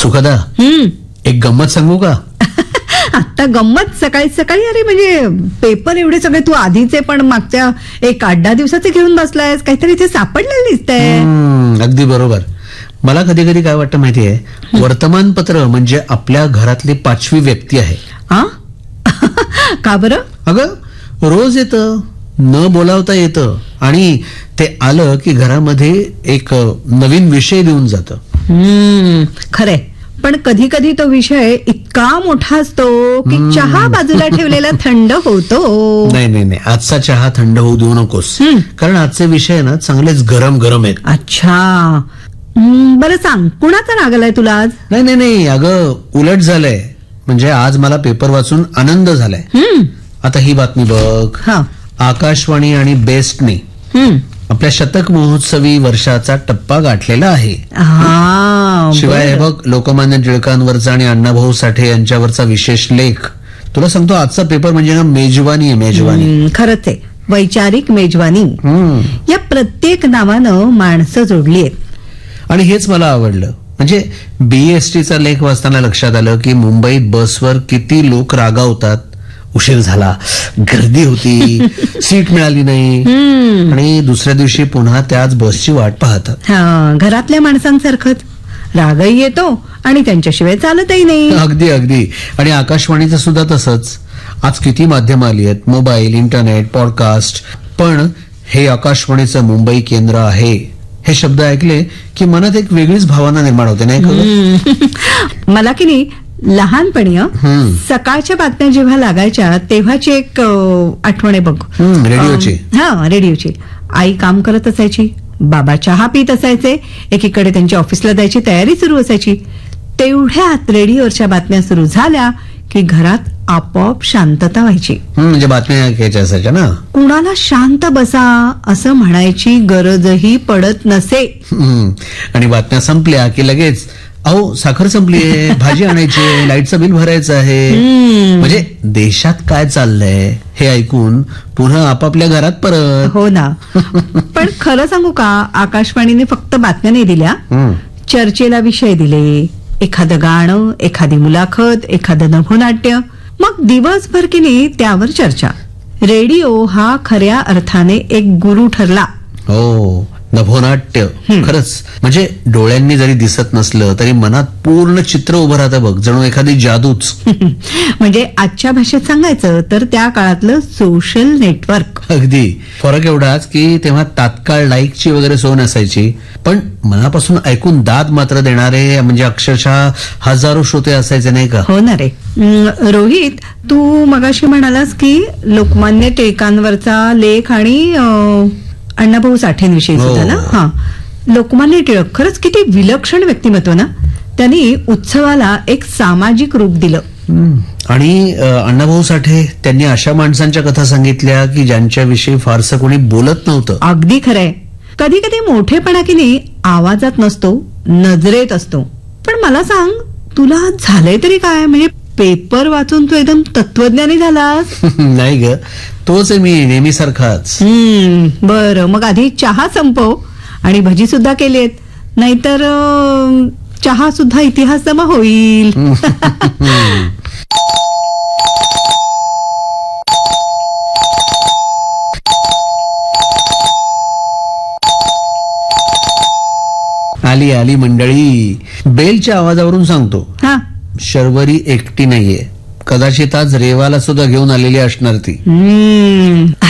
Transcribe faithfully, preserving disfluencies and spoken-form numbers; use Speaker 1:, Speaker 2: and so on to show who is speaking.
Speaker 1: सुखदा,
Speaker 2: हम्म
Speaker 1: एक गंमत सांगू का?
Speaker 2: आता गंमत सकाळी सकाळी? अरे म्हणजे पेपर एवढे सगळे तू आधीचे पण मागच्या एक आठ दहा दिवसाचे घेऊन बसलायस, काहीतरी इथे सापडलेलं दिसतंय.
Speaker 1: हम्म, अगदी बरोबर. मला कधी कधी काय वाटतं माहितीये, वर्तमानपत्र म्हणजे आपल्या घरातली पाचवी व्यक्ती आहे.
Speaker 2: हा? का बरं?
Speaker 1: अगं, रोज येतं, न बोलावता येतं आणि ते आलं की घरामध्ये एक नवीन विषय देऊन जातं.
Speaker 2: हम्म खरंय, पण कधी कधी तो विषय इतका मोठा असतो की चहा बाजूला ठेवलेला थंड होतो.
Speaker 1: नाही नाही नाही, आजचा चहा थंड होऊ देऊ नकोस, कारण आजचे विषय ना चांगलेच गरम गरम आहेत.
Speaker 2: अच्छा, हम्म, बरं सांग, कुणाचा राग आलाय तुला आज?
Speaker 1: नाही नाही नाही, अगं उलट झालंय. म्हणजे आज मला पेपर वाचून आनंद झालाय.
Speaker 2: हम्म
Speaker 1: आता ही बातमी बघ.
Speaker 2: हा.
Speaker 1: आकाशवाणी आणि बेस्टने
Speaker 2: हम्म
Speaker 1: आपल्या शतक महोत्सवी वर्षाचा टप्पा गाठलेला आहे.
Speaker 2: हा,
Speaker 1: शिवाय हे
Speaker 2: बरं.
Speaker 1: बघ, लोकमान्य टिळकांवरचा आणि अण्णाभाऊ साठे यांच्यावरचा विशेष लेख. तुला सांगतो, आजचा पेपर म्हणजे ना मेजवानी आहे, मेजवानी.
Speaker 2: हम्म, खरंच आहे, वैचारिक मेजवानी.
Speaker 1: हम्म.
Speaker 2: या प्रत्येक नावानं माणसं जोडली आहेत.
Speaker 1: आणि हेच मला आवडलं. म्हणजे बीएसटीचा लेख वाचताना लक्षात आलं की मुंबईत बसवर किती लोक रागावतात. उशीर झाला, गर्दी होती, सीट मिळाली नाही, आणि दुसऱ्या दिवशी पुन्हा त्याच बसची वाट पाहतात.
Speaker 2: हा, घरातल्या माणसांसारखंच रागही येतो आणि त्यांच्याशिवाय चालतही नाही.
Speaker 1: अगदी अगदी. आणि आकाशवाणीचं सुद्धा तसंच. आज किती माध्यम आली आहेत, मोबाईल, इंटरनेट, पॉडकास्ट, पण हे आकाशवाणीचं मुंबई केंद्र आहे हे शब्द ऐकले की मनात एक वेगळीच भावना निर्माण होते, नाही का?
Speaker 2: मला की नाही लहानपणी हं, सकाळच्या बातम्या जेव्हा लागायच्या तेव्हाची एक अ, आठवण आहे बघ.
Speaker 1: हम्म, रेडिओची.
Speaker 2: अम, हा, रेडिओची. आई काम करत असायची, बाबा चहा पित असायचे, एकीकडे त्यांची ऑफिसला जायची तयारी सुरू असायची. तेवढ्यात रेडिओवरच्या बातम्या सुरू झाल्या की घरात आपोआप शांतता व्हायची.
Speaker 1: हम्म, म्हणजे बातम्या ऐकायच्या असायच्या ना.
Speaker 2: कुणाला शांत बसा असं म्हणायची गरजही पडत नसे.
Speaker 1: हम्म. आणि बातम्या संपल्या की लगेच, अहो साखर संपलीये, भाजी आणायची, लाईटचं बिल भरायचं आहे. म्हणजे देशात काय चाललंय हे ऐकून पुन्हा आपापल्या घरात परत.
Speaker 2: हो ना. पण खरं सांगू का, आकाशवाणीने फक्त बातम्या नाही दिल्या,
Speaker 1: हम्म.
Speaker 2: चर्चेला विषय दिले. एखादं गाणं, एखादी मुलाखत, एखादं नभोनाट्य, मग दिवसभर की नाही त्यावर चर्चा. रेडिओ हा खऱ्या अर्थाने एक गुरु ठरला.
Speaker 1: हो, नभोनाट्य. खरंच, म्हणजे डोळ्यांनी जरी दिसत नसलं तरी मनात पूर्ण चित्र उभं राहतं बघ, जणू एखादी जादूच.
Speaker 2: म्हणजे आजच्या भाषेत सांगायचं तर त्या काळातलं सोशल नेटवर्क.
Speaker 1: अगदी. फरक एवढाच की तेव्हा तात्काळ लाईकची वगैरे सोय नसायची, पण मनापासून ऐकून दाद मात्र देणारे म्हणजे अक्षरशः हजारो श्रोते असायचे, नाही का?
Speaker 2: हो ना रे. अं, रोहित, तू मगाशी म्हणालास की लोकमान्य टिळकांवरचा लेख आणि अं, अण्णाभाऊ साठेंविषयी सुद्धा ना. हा, लोकमान्य टिळक खरंच किती विलक्षण व्यक्तिमत्व ना. त्यांनी उत्सवाला एक सामाजिक रूप दिलं.
Speaker 1: आणि अण्णाभाऊ साठे त्यांनी अशा माणसांच्या कथा सांगितल्या की ज्यांच्याविषयी फारसं कोणी बोलत नव्हतं.
Speaker 2: अगदी खरंय. कधी कधी मोठेपणा की नाही आवाजात नसतो, नजरेत असतो. पण मला सांग, तुला झालंय तरी काय? म्हणजे पेपर वाचून तू एकदम तत्वज्ञानी झालास.
Speaker 1: नाही ग, तोच आहे मी, नेहमीसारखाच.
Speaker 2: हम्म, बरं, मग आधी चहा संपव आणि भजी सुद्धा केलीत, नाहीतर अं, चहा सुद्धा इतिहास जमा होईल.
Speaker 1: आली आली मंडळी. बेलच्या आवाजावरून सांगतो,
Speaker 2: हा,
Speaker 1: शर्वरी एकटी नाहीये, कदाचित आज रेवाला सुद्धा घेऊन आलेली असणार ती.
Speaker 2: हम्म